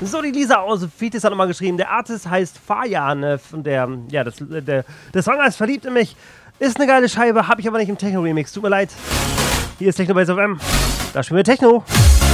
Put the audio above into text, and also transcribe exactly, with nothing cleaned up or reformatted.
So, die Lisa aus Fitis hat nochmal geschrieben, der Artist heißt Fajan äh, und der, ja, das, der, der Song heißt Verliebt in mich. Ist eine geile Scheibe, habe ich aber nicht im Techno-Remix. Tut mir leid. Hier ist Techno bei S F M. Da spielen wir Techno.